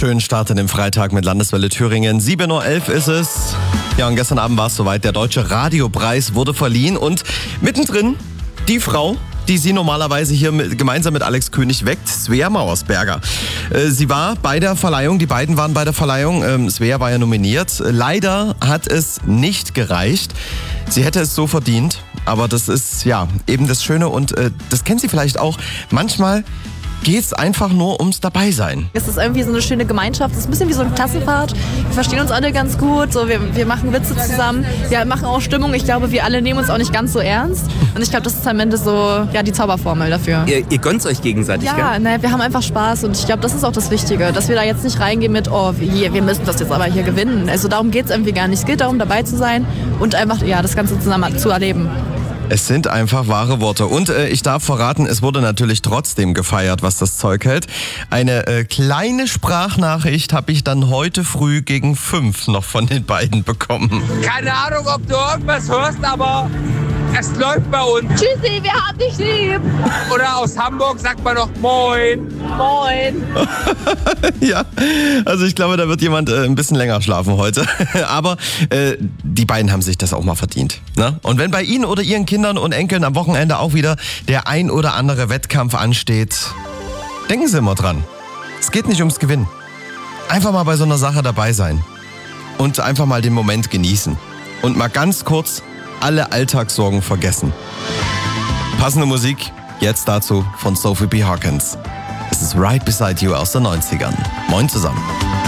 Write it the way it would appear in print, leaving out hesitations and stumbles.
Schönen Start in den Freitag mit Landeswelle Thüringen. 7.11 Uhr ist es. Ja, und gestern Abend war es soweit. Der Deutsche Radiopreis wurde verliehen und mittendrin die Frau, die Sie normalerweise hier gemeinsam mit Alex König weckt, Svea Mauersberger. Sie war bei der Verleihung, die beiden waren bei der Verleihung. Svea war ja nominiert. Leider hat es nicht gereicht. Sie hätte es so verdient, aber das ist ja eben das Schöne und das kennen Sie vielleicht auch. Manchmal geht es einfach nur ums Dabeisein. Es ist irgendwie so eine schöne Gemeinschaft. Es ist ein bisschen wie so eine Klassenfahrt. Wir verstehen uns alle ganz gut. So, wir machen Witze zusammen. Wir machen auch Stimmung. Ich glaube, wir alle nehmen uns auch nicht ganz so ernst. Und ich glaube, das ist am Ende so die Zauberformel dafür. Ihr gönnt euch gegenseitig, ja, gell? Ne, wir haben einfach Spaß. Und ich glaube, das ist auch das Wichtige. Dass wir da jetzt nicht reingehen mit, wir müssen das jetzt aber hier gewinnen. Also darum geht es irgendwie gar nicht. Es geht darum, dabei zu sein und einfach das Ganze zusammen zu erleben. Es sind einfach wahre Worte. Und ich darf verraten, es wurde natürlich trotzdem gefeiert, was das Zeug hält. Eine kleine Sprachnachricht habe ich dann heute früh gegen 5 noch von den beiden bekommen. Keine Ahnung, ob du irgendwas hörst, aber es läuft bei uns. Tschüssi, wir haben dich lieb. Oder aus Hamburg sagt man noch Moin. Moin. Ja, also ich glaube, da wird jemand ein bisschen länger schlafen heute. Aber die beiden haben sich das auch mal verdient. Ne? Und wenn bei Ihnen oder Ihren Kindern und Enkeln am Wochenende auch wieder der ein oder andere Wettkampf ansteht, denken Sie immer dran. Es geht nicht ums Gewinnen. Einfach mal bei so einer Sache dabei sein. Und einfach mal den Moment genießen. Und mal ganz kurz alle Alltagssorgen vergessen. Passende Musik jetzt dazu von Sophie B. Hawkins. Es ist Right Beside You aus den 90ern. Moin zusammen.